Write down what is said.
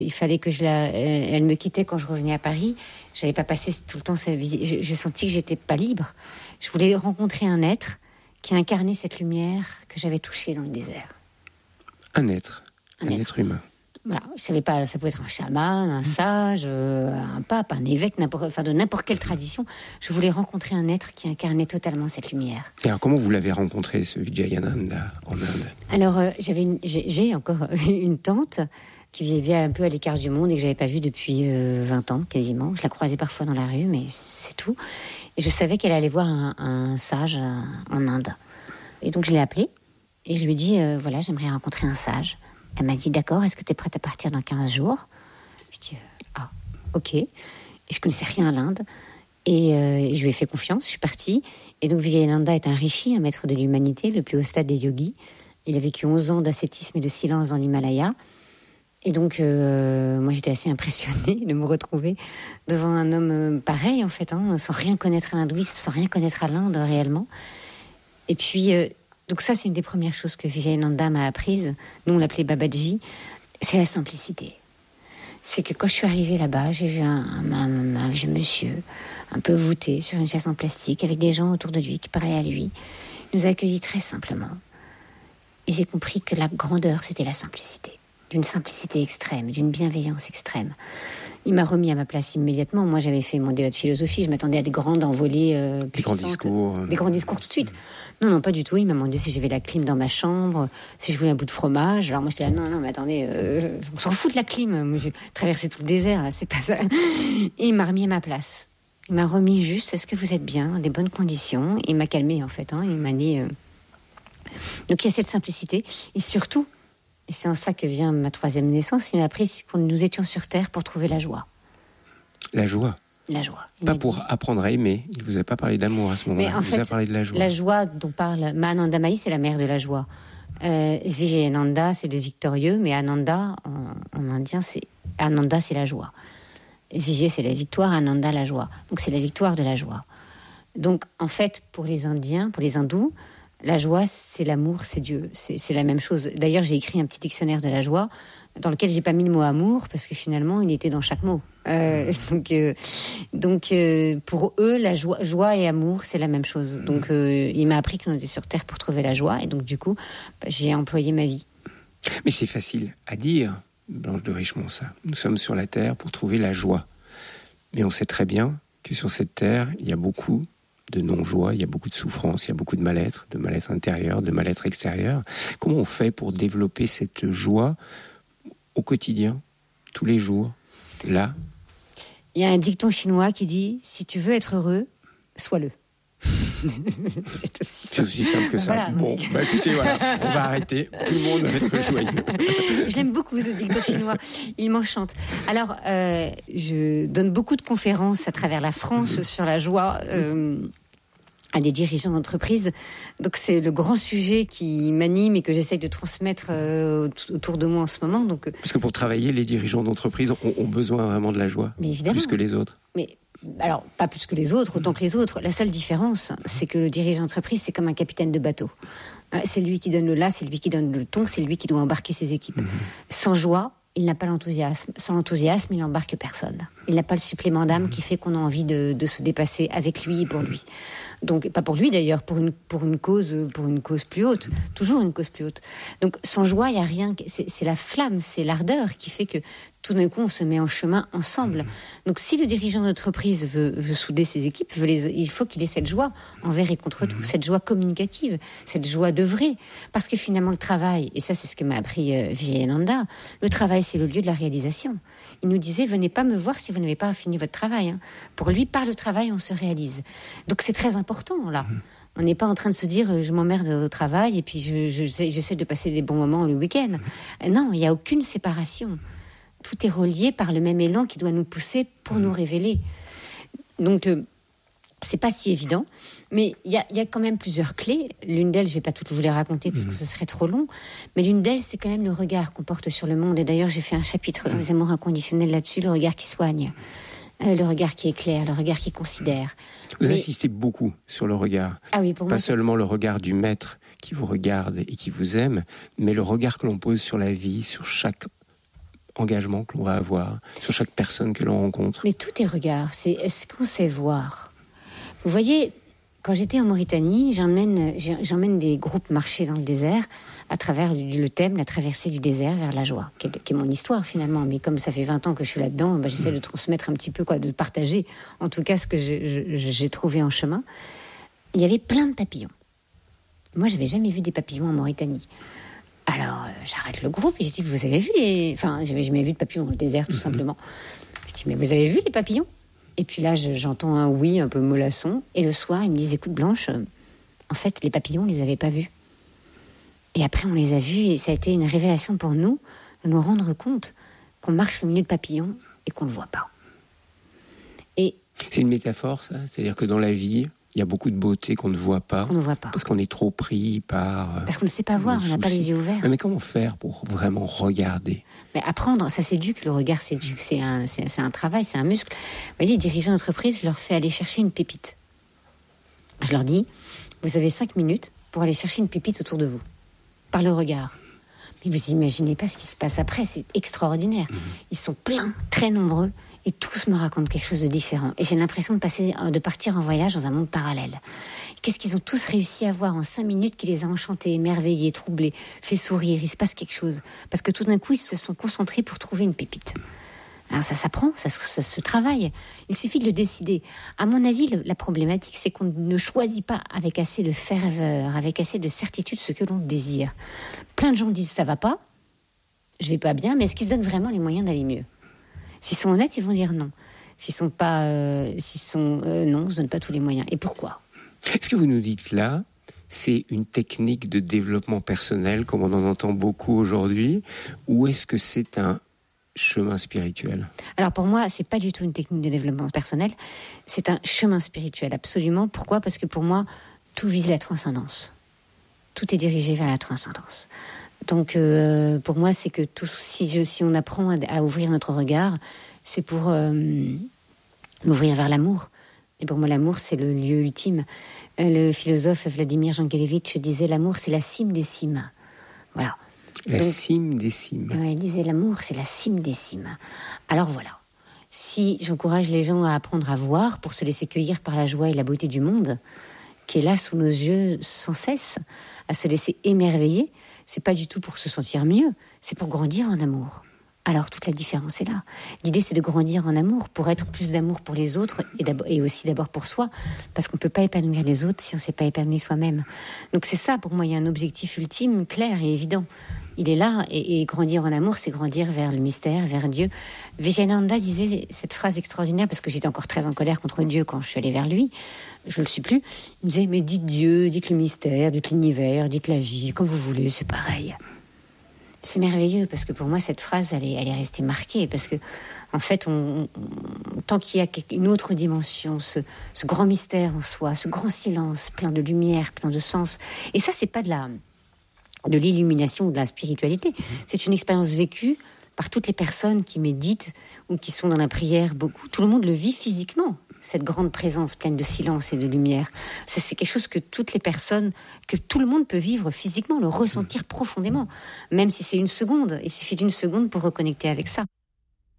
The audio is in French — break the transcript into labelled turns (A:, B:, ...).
A: Il fallait que elle me quittait quand je revenais à Paris. J'allais pas passer tout le temps sa vie. J'ai senti que j'étais pas libre. Je voulais rencontrer un être qui incarnait cette lumière que j'avais touchée dans le désert.
B: Un être humain.
A: Voilà, je savais pas, ça pouvait être un chaman, un sage, un pape, un évêque, de n'importe quelle tradition. Je voulais rencontrer un être qui incarnait totalement cette lumière.
B: Et alors, comment vous l'avez rencontré, ce Vijayananda, en Inde ?
A: Alors, j'ai encore une tante qui vivait un peu à l'écart du monde et que j'avais pas vue depuis 20 ans, quasiment. Je la croisais parfois dans la rue, mais c'est tout. Et je savais qu'elle allait voir un sage en Inde. Et donc, je l'ai appelée et je lui ai dit, voilà, j'aimerais rencontrer un sage. Elle m'a dit, d'accord, est-ce que tu es prête à partir dans 15 jours ? Je dis, ok. Et je connaissais rien à l'Inde. Et je lui ai fait confiance, je suis partie. Et donc, Vijayananda est un rishi, un maître de l'humanité, le plus haut stade des yogis. Il a vécu 11 ans d'ascétisme et de silence dans l'Himalaya. Et donc, moi, j'étais assez impressionnée de me retrouver devant un homme pareil, en fait, sans rien connaître à l'hindouisme, sans rien connaître à l'Inde, réellement. Et puis... donc ça, c'est une des premières choses que Vijayananda m'a apprises. Nous, on l'appelait Babaji. C'est la simplicité. C'est que quand je suis arrivée là-bas, j'ai vu un vieux monsieur, un peu voûté, sur une chaise en plastique, avec des gens autour de lui qui parlaient à lui. Il nous a accueillis très simplement. Et j'ai compris que la grandeur, c'était la simplicité. D'une simplicité extrême, d'une bienveillance extrême. Il m'a remis à ma place immédiatement. Moi, j'avais fait mon débat de philosophie. Je m'attendais à des grandes envolées
B: des grands discours.
A: Des grands discours tout de suite. Non, pas du tout. Il m'a demandé si j'avais la clim dans ma chambre, si je voulais un bout de fromage. Alors moi, j'étais là, non, mais attendez, on s'en fout de la clim. Moi, j'ai traversé tout le désert, là, c'est pas ça. Et il m'a remis à ma place. Il m'a remis juste, est-ce que vous êtes bien, dans des bonnes conditions ? Il m'a calmé, en fait. Il m'a dit... Donc, il y a cette simplicité. Et surtout... Et c'est en ça que vient ma troisième naissance. Il m'a appris que nous étions sur Terre pour trouver la joie.
B: La joie ?
A: La joie.
B: Pas pour apprendre à aimer. Il ne vous a pas parlé d'amour à ce moment-là. Il vous a parlé de la joie.
A: La joie dont parle Mahananda Mahi, c'est la mère de la joie. Vijayananda, c'est le victorieux, mais Ananda, en indien, Ananda, c'est la joie. Vijay, c'est la victoire, Ananda, la joie. Donc c'est la victoire de la joie. Donc en fait, pour les Indiens, pour les hindous, la joie, c'est l'amour, c'est Dieu. C'est la même chose. D'ailleurs, j'ai écrit un petit dictionnaire de la joie dans lequel j'ai pas mis le mot amour parce que finalement, il était dans chaque mot. Donc, pour eux, la joie et amour, c'est la même chose. Donc, il m'a appris qu'on était sur Terre pour trouver la joie. Et donc, du coup, j'ai employé ma vie.
B: Mais c'est facile à dire, Blanche de Richemont, ça. Nous sommes sur la Terre pour trouver la joie. Mais on sait très bien que sur cette Terre, il y a beaucoup de non-joie, il y a beaucoup de souffrance, il y a beaucoup de mal-être intérieur, de mal-être extérieur. Comment on fait pour développer cette joie au quotidien, tous les jours, là ?
A: Il y a un dicton chinois qui dit « Si tu veux être heureux, sois-le ».
B: C'est aussi simple que ça. Voilà. Bon, écoutez, voilà, on va arrêter. Tout le monde va être joyeux.
A: Je l'aime beaucoup, ce dicton chinois. Il m'enchante. Alors, je donne beaucoup de conférences à travers la France sur la joie à des dirigeants d'entreprise. Donc, c'est le grand sujet qui m'anime et que j'essaye de transmettre autour de moi en ce moment. Donc,
B: parce que pour travailler, les dirigeants d'entreprise ont besoin vraiment de la joie.
A: Mais évidemment.
B: Plus que les autres.
A: Mais... Alors, pas plus que les autres, autant que les autres. La seule différence, c'est que le dirigeant d'entreprise, c'est comme un capitaine de bateau. C'est lui qui donne le là, c'est lui qui donne le ton, c'est lui qui doit embarquer ses équipes. Sans joie, il n'a pas l'enthousiasme. Sans l'enthousiasme, il n'embarque personne. Il n'a pas le supplément d'âme qui fait qu'on a envie de se dépasser avec lui et pour lui. Donc, pas pour lui d'ailleurs, pour une cause plus haute. Toujours une cause plus haute. Donc, sans joie, il n'y a rien. C'est la flamme, c'est l'ardeur qui fait que tout d'un coup, on se met en chemin ensemble. Donc, si le dirigeant d'entreprise veut souder ses équipes, il faut qu'il ait cette joie envers et contre tout, cette joie communicative, cette joie d'œuvrer. Parce que finalement, le travail, et ça, c'est ce que m'a appris Vijayananda, le travail, c'est le lieu de la réalisation. Il nous disait, venez pas me voir si vous n'avez pas fini votre travail. Pour lui, par le travail, on se réalise. Donc, c'est très important, là. On n'est pas en train de se dire, je m'emmerde au travail et puis j'essaie de passer des bons moments le week-end. Non, il n'y a aucune séparation. Tout est relié par le même élan qui doit nous pousser pour nous révéler. Donc, c'est pas si évident, mais il y a quand même plusieurs clés. L'une d'elles, je vais pas toutes vous les raconter parce que ce serait trop long, mais l'une d'elles, c'est quand même le regard qu'on porte sur le monde. Et d'ailleurs, j'ai fait un chapitre dans les amours inconditionnels là-dessus, le regard qui soigne, le regard qui éclaire, le regard qui considère.
B: Vous insistez beaucoup sur le regard.
A: Ah oui, pour
B: pas
A: moi,
B: seulement le regard du maître qui vous regarde et qui vous aime, mais le regard que l'on pose sur la vie, sur chaque engagement que l'on va avoir sur chaque personne que l'on rencontre.
A: Mais tout est regard, c'est est-ce qu'on sait voir? Vous voyez, quand j'étais en Mauritanie, j'emmène des groupes marcher dans le désert à travers le thème, la traversée du désert vers la joie, qui est mon histoire finalement. Mais comme ça fait 20 ans que je suis là-dedans, j'essaie de transmettre un petit peu, de partager en tout cas ce que j'ai trouvé en chemin. Il y avait plein de papillons. Moi, j'avais jamais vu des papillons en Mauritanie. Alors, j'arrête le groupe et je dis, vous avez vu j'avais jamais vu de papillons dans le désert, tout simplement. Je dis, mais vous avez vu les papillons? Et puis là, j'entends un oui un peu mollasson. Et le soir, ils me disent, écoute Blanche, en fait, les papillons, on les avait pas vus. Et après, on les a vus et ça a été une révélation pour nous de nous rendre compte qu'on marche au milieu de papillons et qu'on le voit pas. Et
B: c'est une métaphore, ça? C'est-à-dire que dans la vie, il y a beaucoup de beauté qu'on ne voit pas.
A: Qu'on ne voit pas.
B: Parce qu'on est trop pris par...
A: parce qu'on ne sait pas voir, on n'a pas les yeux ouverts.
B: Mais comment faire pour vraiment regarder?
A: Mais apprendre, ça s'éduque, le regard s'éduque. C'est un travail, c'est un muscle. Vous voyez, les dirigeants d'entreprise, je leur fais aller chercher une pépite. Je leur dis, vous avez 5 minutes pour aller chercher une pépite autour de vous. Par le regard. Mais vous imaginez pas ce qui se passe après, c'est extraordinaire. Ils sont pleins, très nombreux. Et tous me racontent quelque chose de différent. Et j'ai l'impression de partir en voyage dans un monde parallèle. Qu'est-ce qu'ils ont tous réussi à voir en 5 minutes qui les a enchantés, émerveillés, troublés, fait sourire? Il se passe quelque chose. Parce que tout d'un coup, ils se sont concentrés pour trouver une pépite. Alors ça s'apprend, ça se travaille. Il suffit de le décider. À mon avis, la problématique, c'est qu'on ne choisit pas avec assez de ferveur, avec assez de certitude ce que l'on désire. Plein de gens disent « ça va pas, je vais pas bien », mais est-ce qu'ils se donnent vraiment les moyens d'aller mieux? S'ils sont honnêtes, ils vont dire non. S'ils sont pas, non, on ne se donne pas tous les moyens. Et pourquoi?
B: Ce que vous nous dites là, c'est une technique de développement personnel, comme on en entend beaucoup aujourd'hui, ou est-ce que c'est un chemin spirituel?
A: Alors pour moi, c'est pas du tout une technique de développement personnel. C'est un chemin spirituel, absolument. Pourquoi? Parce que pour moi, tout vise la transcendance. Tout est dirigé vers la transcendance. Donc, pour moi, c'est que si on apprend à ouvrir notre regard, c'est pour l'ouvrir vers l'amour. Et pour moi, l'amour, c'est le lieu ultime. Le philosophe Vladimir Jankélévitch disait « l'amour, c'est la cime des cimes ». Voilà.
B: Cime des cimes.
A: Il disait « l'amour, c'est la cime des cimes ». Alors voilà. Si j'encourage les gens à apprendre à voir pour se laisser cueillir par la joie et la beauté du monde, qui est là sous nos yeux sans cesse, à se laisser émerveiller, c'est pas du tout pour se sentir mieux, c'est pour grandir en amour. Alors toute la différence est là. L'idée, c'est de grandir en amour pour être plus d'amour pour les autres et aussi d'abord pour soi, parce qu'on peut pas épanouir les autres si on s'est pas épanoui soi-même. Donc c'est ça, pour moi, il y a un objectif ultime, clair et évident. Il est là, et grandir en amour, c'est grandir vers le mystère, vers Dieu. Vijayananda disait cette phrase extraordinaire, parce que j'étais encore très en colère contre Dieu quand je suis allée vers lui. Je ne le suis plus. Il me disait, mais dites Dieu, dites le mystère, dites l'univers, dites la vie, comme vous voulez, c'est pareil. C'est merveilleux, parce que pour moi, cette phrase, elle est restée marquée, parce que, en fait, tant qu'il y a une autre dimension, ce grand mystère en soi, ce grand silence, plein de lumière, plein de sens, et ça, c'est pas de l'illumination ou de la spiritualité, c'est une expérience vécue par toutes les personnes qui méditent ou qui sont dans la prière beaucoup. Tout le monde le vit physiquement, cette grande présence pleine de silence et de lumière. Ça, c'est quelque chose que toutes les personnes, que tout le monde peut vivre physiquement, le ressentir profondément. Même si c'est une seconde, il suffit d'une seconde pour reconnecter avec ça.